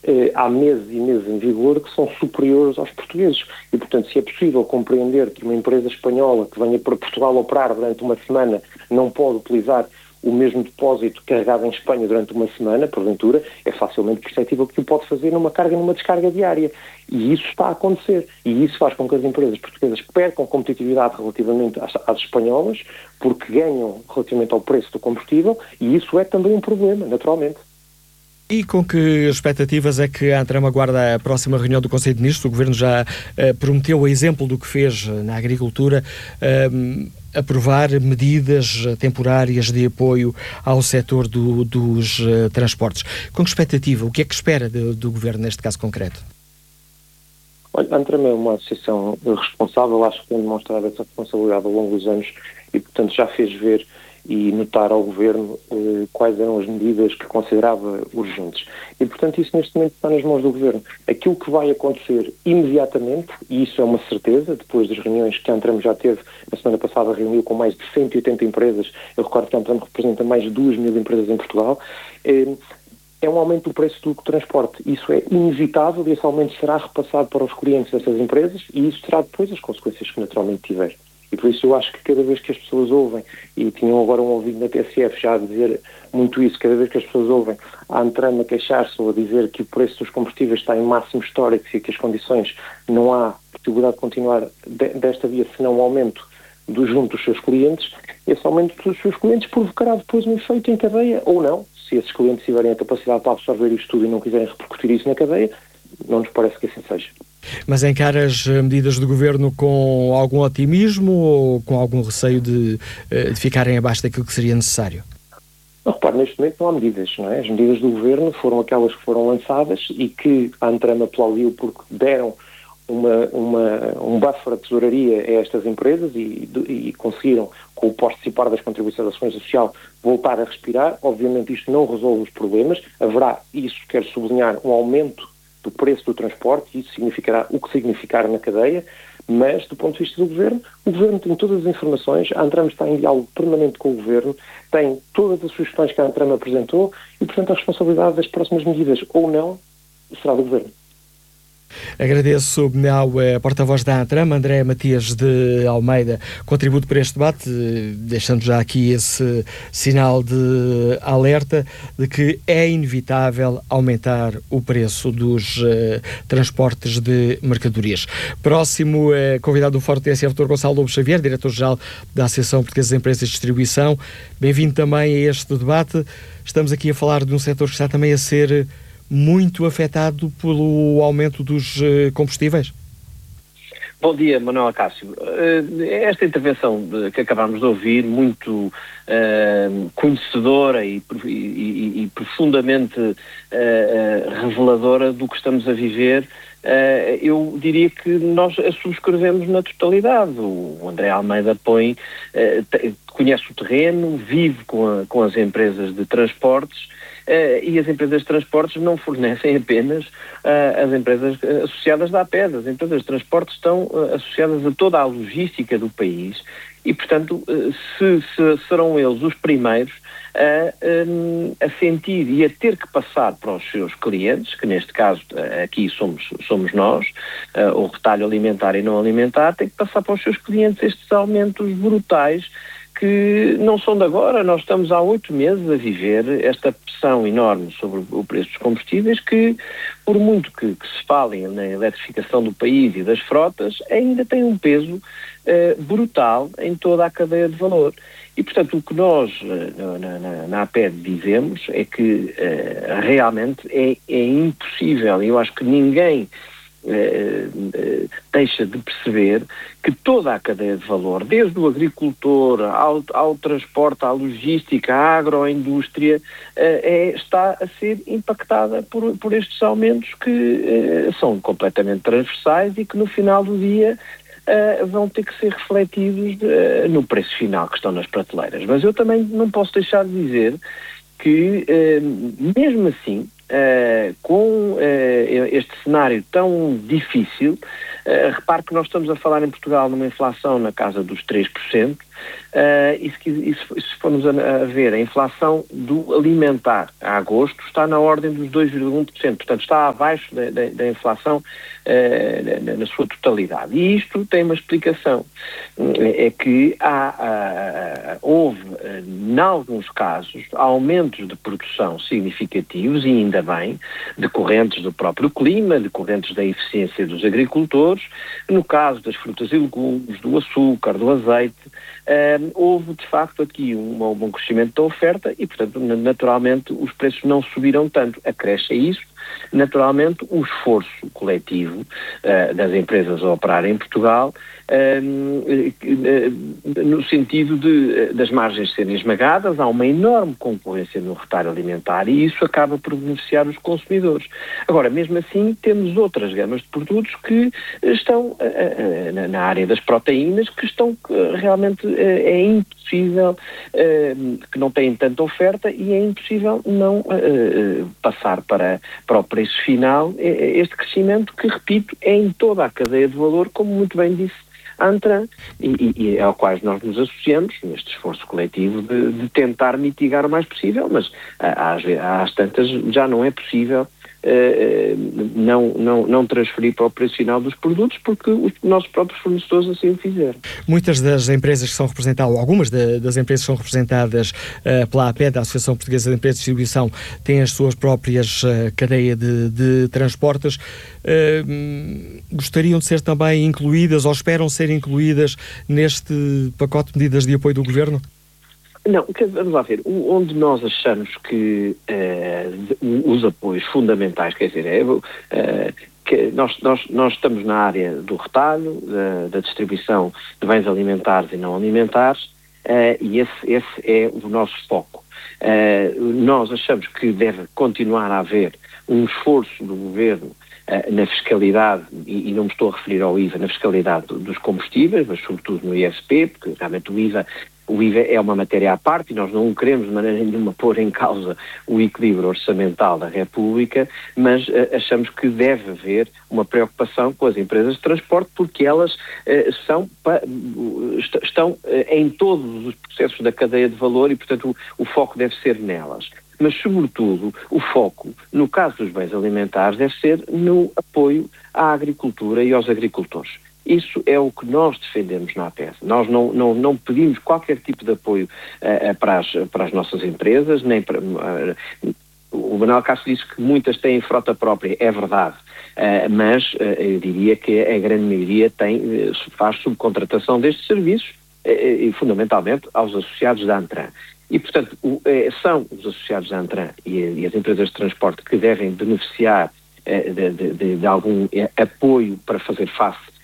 há meses e meses em vigor que são superiores aos portugueses. E, portanto, se é possível compreender que uma empresa espanhola que venha para Portugal operar durante uma semana não pode utilizar o mesmo depósito carregado em Espanha durante uma semana, porventura, é facilmente perceptível que o pode fazer numa carga e numa descarga diária. E isso está a acontecer. E isso faz com que as empresas portuguesas percam competitividade relativamente às espanholas, porque ganham relativamente ao preço do combustível, e isso é também um problema, naturalmente. E com que expectativas é que a Antram aguarda a próxima reunião do Conselho de Ministros? O Governo já prometeu, a exemplo do que fez na agricultura, aprovar medidas temporárias de apoio ao setor dos transportes. Com que expectativa? O que é que espera do Governo neste caso concreto? Olha, a Antram é uma associação responsável, acho que tem demonstrado essa responsabilidade ao longo dos anos e, portanto, já fez ver e notar ao Governo quais eram as medidas que considerava urgentes. E, portanto, isso neste momento está nas mãos do Governo. Aquilo que vai acontecer imediatamente, e isso é uma certeza, depois das reuniões que a Antram já teve, na semana passada reuniu com mais de 180 empresas, eu recordo que a Antram representa mais de 2.000 empresas em Portugal, é um aumento do preço do transporte. Isso é inevitável e esse aumento será repassado para os clientes dessas empresas e isso terá depois as consequências que naturalmente tiver. E por isso eu acho que cada vez que as pessoas ouvem, e tinham agora um ouvido na TSF já a dizer muito isso, cada vez que as pessoas ouvem a Antram a queixar-se ou a dizer que o preço dos combustíveis está em máximo histórico e que as condições não há possibilidade de continuar desta via senão um aumento junto dos seus clientes, esse aumento dos seus clientes provocará depois um efeito em cadeia ou não. Se esses clientes tiverem a capacidade para absorver isto tudo e não quiserem repercutir isso na cadeia, não nos parece que assim seja. Mas encara as medidas do Governo com algum otimismo ou com algum receio de ficarem abaixo daquilo que seria necessário? Não, repare, neste momento não há medidas, não é? As medidas do Governo foram aquelas que foram lançadas e que a Antram aplaudiu porque deram um buffer de tesouraria a estas empresas e conseguiram, com o participar das contribuições da Segurança Social, voltar a respirar. Obviamente isto não resolve os problemas, haverá, isso quero sublinhar, um aumento do preço do transporte, e isso significará o que significar na cadeia, mas do ponto de vista do Governo, o Governo tem todas as informações, a Antram está em diálogo permanente com o Governo, tem todas as sugestões que a Antram apresentou e, portanto, a responsabilidade das próximas medidas ou não será do Governo. Agradeço ao porta-voz da Antram, André Matias de Almeida, contributo para este debate, deixando já aqui esse sinal de alerta de que é inevitável aumentar o preço dos transportes de mercadorias. Próximo convidado do Fórum TSF, Dr. Gonçalo Lobo Xavier, diretor-geral da Associação Portuguesa de Empresas de Distribuição. Bem-vindo também a este debate. Estamos aqui a falar de um setor que está também a ser muito afetado pelo aumento dos combustíveis? Bom dia, Manuel Acácio. Esta intervenção que acabámos de ouvir, muito conhecedora e profundamente reveladora do que estamos a viver, eu diria que nós a subscrevemos na totalidade. O André Almeida conhece o terreno, vive com as empresas de transportes, e as empresas de transportes não fornecem apenas as empresas associadas da APED. As empresas de transportes estão associadas a toda a logística do país e, portanto, serão eles os primeiros a sentir e a ter que passar para os seus clientes, que neste caso aqui somos nós, o retalho alimentar e não alimentar, tem que passar para os seus clientes estes aumentos brutais que não são de agora. Nós estamos há 8 meses a viver esta pressão enorme sobre o preço dos combustíveis que, por muito que se fale na eletrificação do país e das frotas, ainda tem um peso brutal em toda a cadeia de valor. E, portanto, o que nós na APED dizemos é que realmente é impossível, e eu acho que ninguém deixa de perceber que toda a cadeia de valor, desde o agricultor ao transporte, à logística, à agroindústria, está a ser impactada por estes aumentos que são completamente transversais e que no final do dia vão ter que ser refletidos no preço final que estão nas prateleiras. Mas eu também não posso deixar de dizer que, mesmo assim, com este cenário tão difícil, repare que nós estamos a falar em Portugal numa inflação na casa dos 3%, Se formos a ver, a inflação do alimentar a agosto está na ordem dos 2,1%, portanto está abaixo da inflação na sua totalidade. E isto tem uma explicação, é que houve, em alguns casos, aumentos de produção significativos, e ainda bem, decorrentes do próprio clima, decorrentes da eficiência dos agricultores. No caso das frutas e legumes, do açúcar, do azeite, houve de facto aqui um bom crescimento da oferta e, portanto, naturalmente os preços não subiram tanto. Acresce a isso, naturalmente, o esforço coletivo das empresas a operar em Portugal, no sentido das margens serem esmagadas. Há uma enorme concorrência no retalho alimentar e isso acaba por beneficiar os consumidores. Agora, mesmo assim, temos outras gamas de produtos que estão na área das proteínas, que estão realmente é impossível, que não têm tanta oferta, e é impossível não passar para o preço final este crescimento que, repito, é em toda a cadeia de valor, como muito bem disse a Antran, e ao qual nós nos associamos neste esforço coletivo de tentar mitigar o mais possível, mas às tantas já não é possível não transferir para o preço final dos produtos, porque os nossos próprios fornecedores assim o fizeram. Muitas das empresas que são representadas, ou algumas das empresas que são representadas pela APED, a Associação Portuguesa de Empresas de Distribuição, têm as suas próprias cadeia de transportes. Gostariam de ser também incluídas, ou esperam ser incluídas neste pacote de medidas de apoio do Governo? Não, vamos lá ver, onde nós achamos que os apoios fundamentais, quer dizer, que nós estamos na área do retalho, da distribuição de bens alimentares e não alimentares, e esse é o nosso foco. Nós achamos que deve continuar a haver um esforço do Governo na fiscalidade, e não me estou a referir ao IVA, na fiscalidade dos combustíveis, mas sobretudo no ISP, porque realmente o IVA é uma matéria à parte e nós não queremos de maneira nenhuma pôr em causa o equilíbrio orçamental da República, mas achamos que deve haver uma preocupação com as empresas de transporte, porque elas estão em todos os processos da cadeia de valor e, portanto, o foco deve ser nelas. Mas, sobretudo, o foco, no caso dos bens alimentares, deve ser no apoio à agricultura e aos agricultores. Isso é o que nós defendemos na APES. Nós não pedimos qualquer tipo de apoio para as nossas empresas, nem para... O Manuel Castro disse que muitas têm frota própria, é verdade, mas eu diria que a grande maioria faz subcontratação destes serviços, e fundamentalmente aos associados da Antran. E, portanto, são os associados da Antran e as empresas de transporte que devem beneficiar de algum apoio para fazer face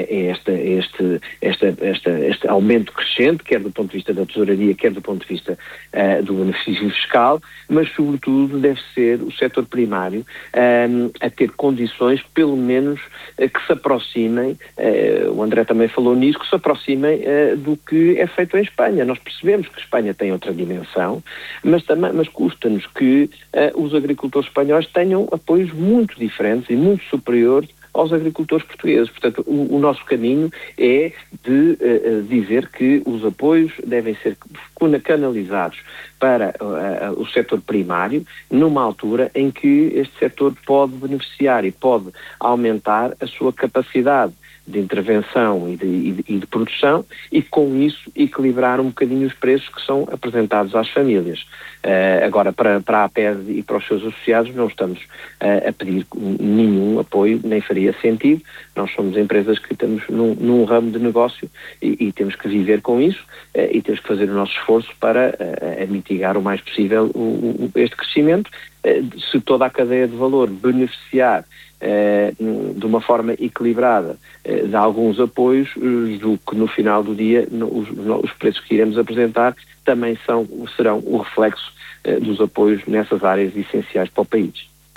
este aumento crescente, quer do ponto de vista da tesouraria, quer do ponto de vista do benefício fiscal, mas sobretudo deve ser o setor primário a ter condições, pelo menos, que se aproximem, o André também falou nisso, que se aproximem do que é feito em Espanha. Nós percebemos que Espanha tem outra dimensão, mas custa-nos que os agricultores espanhóis tenham apoios muito diferentes e muito superiores aos agricultores portugueses. Portanto, o nosso caminho é de dizer que os apoios devem ser canalizados para o setor primário, numa altura em que este setor pode beneficiar e pode aumentar a sua capacidade de intervenção e de produção, e com isso equilibrar um bocadinho os preços que são apresentados às famílias. Agora, para a APED e para os seus associados, não estamos a pedir nenhum apoio, nem faria sentido. Nós somos empresas que estamos num ramo de negócio e temos que viver com isso, e temos que fazer o nosso esforço para mitigar o mais possível este crescimento. Se toda a cadeia de valor beneficiar de uma forma equilibrada de alguns apoios, julgo que no final do dia os preços que iremos apresentar também serão o reflexo dos apoios nessas áreas essenciais para o país.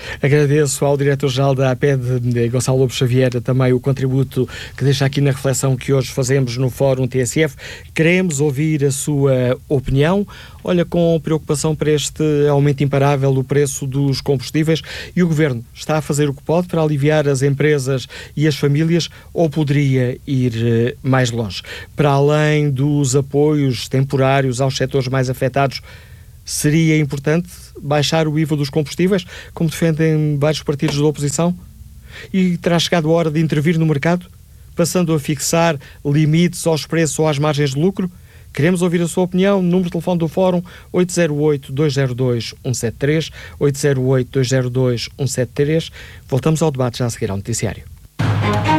Agradeço ao diretor-geral da APED, Gonçalo Lobo Xavier, também o contributo que deixa aqui na reflexão que hoje fazemos no Fórum TSF. Queremos ouvir a sua opinião. Olha com preocupação para este aumento imparável do preço dos combustíveis, e o Governo está a fazer o que pode para aliviar as empresas e as famílias, ou poderia ir mais longe? Para além dos apoios temporários aos setores mais afetados, seria importante baixar o IVA dos combustíveis, como defendem vários partidos da oposição? E terá chegado a hora de intervir no mercado, passando a fixar limites aos preços ou às margens de lucro? Queremos ouvir a sua opinião. Número de telefone do Fórum 808-202-173, 808-202-173. Voltamos ao debate já a seguir ao noticiário.